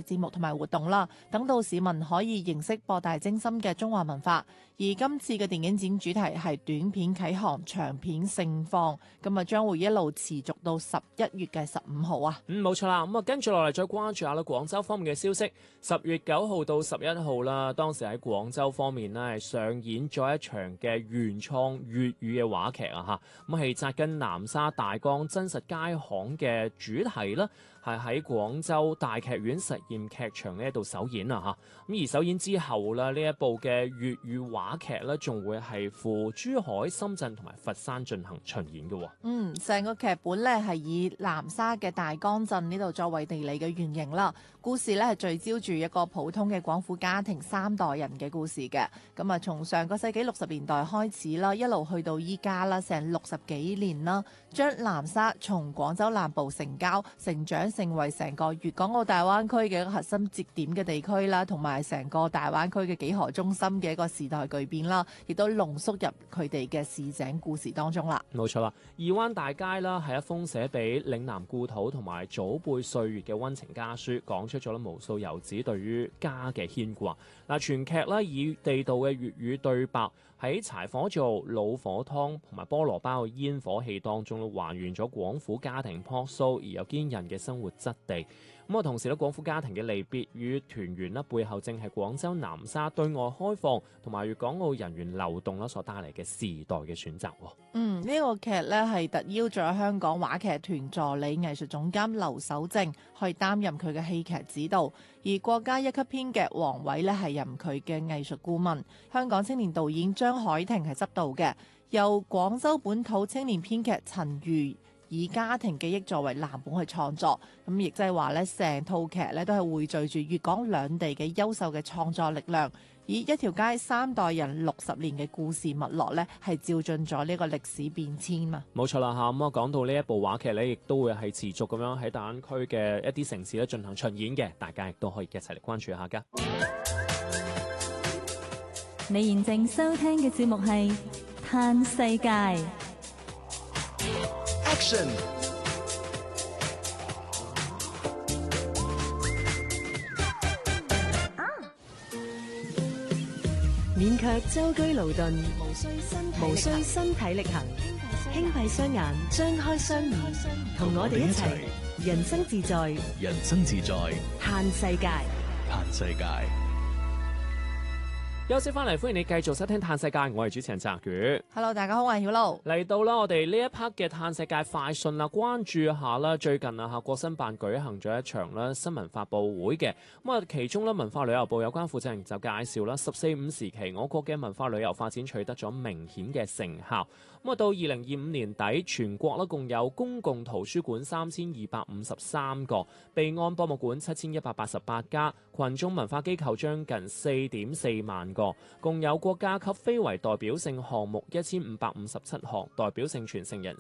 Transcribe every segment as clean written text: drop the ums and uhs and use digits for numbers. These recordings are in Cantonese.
節目同埋活動啦，等到市民可以認識博大精深嘅中華文化。而今次嘅電影展主題係短片啟航，長片盛放，咁啊將會一路持續到11月嘅15號啊。 冇錯啦。咁啊跟住落嚟再關注下啦，廣州方面嘅消息。10月9號到11號啦，當時喺廣州方面呢係上演咗一場嘅原創粵語嘅話劇啊嚇，咁係紮根南沙大江真實街巷嘅主題啦，係喺廣州大劇院實驗劇場呢度首演啊嚇。咁而首演之後啦，呢一部嘅粵語話劇咧，仲會係赴珠海、深圳同埋佛山進行巡演嘅。 成個劇本咧係以南沙嘅大江鎮呢度作為地理嘅原型啦。故事咧係聚焦住一個普通嘅廣府家庭3代人嘅故事嘅。咁啊，從上個世紀60年代開始啦，一路去到依家啦，成60幾年啦，將南沙從廣州南部城郊成長成為成個粵港澳大灣區嘅一個核心節點嘅地區啦，同埋成個大灣區嘅幾何中心嘅一個時代巨變啦，亦都濃縮入佢哋嘅市井故事當中啦。 冇錯啦，二灣大街啦係一封寫俾嶺南故土同埋祖輩歲月嘅溫情家書，講出咗無數遊子對於家嘅牽掛。嗱，全劇啦以地道嘅粵語對白喺柴火灶、老火湯同埋菠蘿包嘅煙火氣當中還原咗廣府家庭樸素而又堅韌嘅生活質地。咁啊，同時咧，廣府家庭嘅離別與團圓啦，背後正係廣州南沙對外開放同埋粵港澳人員流動啦所帶嚟嘅時代嘅選擇。 呢個劇咧係特邀咗香港話劇團助理藝術總監劉守正去擔任佢嘅戲劇指導，而國家一級編劇黃偉咧係任佢嘅藝術顧問，香港青年導演張海婷係執導嘅，由廣州本土青年編劇陳瑜以家庭記憶作為藍本去創作，咁亦即係話咧，成套劇咧都係匯聚住粵港兩地嘅優秀嘅創作力量，以一條街3代人60年嘅故事脈絡咧，係照進咗呢個歷史變遷嘛。 冇錯啦嚇，咁啊講到呢一部話劇咧，亦都會係持續咁樣喺大灣區嘅一啲城市咧進行巡演嘅，大家亦都可以一齊嚟關注一下㗎。 你現正收聽嘅節目係《嘆世界》。 Action！ 免卻舟車勞頓，無需身體力行，輕閉雙眼，張開雙耳，同我哋一齊人生自在， 人生自在， 嘆世界， 嘆世界。 休息翻嚟，歡迎你繼續收聽《嘆世界》，我係主持人澤宇。 Hello， 大家好，我係曉露。 嚟到啦，我哋呢一 part 嘅《嘆世界》快訊啦，關注一下啦。最近啊，國新辦舉行咗一場啦新聞發佈會嘅，咁啊，其中咧文化旅遊部有關負責人就介紹啦，14-5時期我國嘅文化旅遊發展取得咗明顯嘅成效。咁啊，到2025年底，全國咧共有公共圖書館3253個，備案博物館7188家，群眾文化機構將近4.4萬個，共有國家級非遺代表性項目1557項，代表性傳承人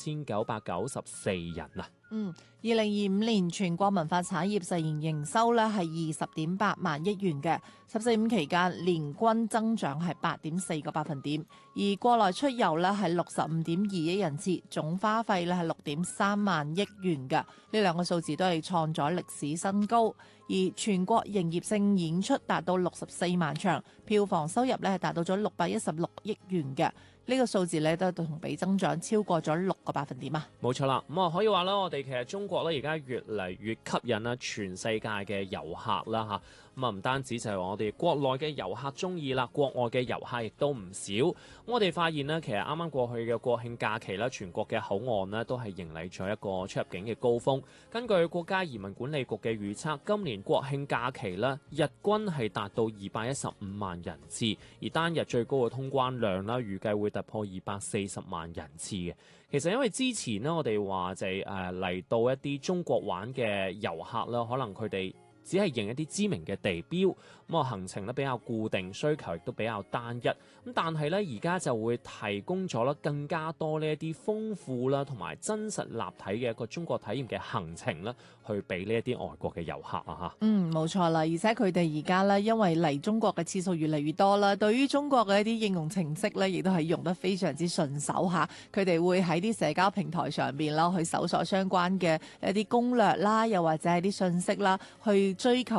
3994人啊。 2025年全國文化產業實現營收咧係20.8萬億元嘅，14-5期間年均增長係8.4個百分點，而國內出遊咧係65.2億人次，總花費咧係6.3萬億元嘅，呢兩個數字都係創咗歷史新高。而全國營業性演出達到64萬場，票房收入咧係達到咗616億元嘅。呢個數字咧都同比增長超過咗6個百分點啊！ 冇錯啦，咁啊可以話啦，我哋其實中國咧而家越嚟越吸引啦全世界嘅遊客啦嚇，咁啊唔單止就係話我哋國內嘅遊客中意啦，國外嘅遊客亦都唔少。我哋發現呢，其實啱啱過去嘅國慶假期啦，全國嘅口岸呢都係迎嚟咗一個出入境嘅高峰。根據國家移民管理局嘅預測，今年國慶假期呢，日均係達到215萬人次，而單日最高嘅通關量啦，預計會突破240萬人次嘅。其實因為之前呢，我哋話就係嚟到一啲中國玩嘅遊客啦，可能佢哋只係認一啲知名嘅地標，咁啊行程咧比較固定，需求亦都比較單一。咁但係咧而家就會提供咗啦更加多呢一啲豐富啦同埋真實立體嘅一個中國體驗嘅行程啦，去俾呢一啲外國嘅遊客啊嚇。 冇錯啦，而且佢哋而家咧因為嚟中國嘅次數越嚟越多啦，對於中國嘅一啲應用程式咧，亦都係用得非常之順手嚇。佢哋會喺啲社交平台上邊啦，去搜索相關嘅一啲攻略啦，又或者係啲信息啦，去追求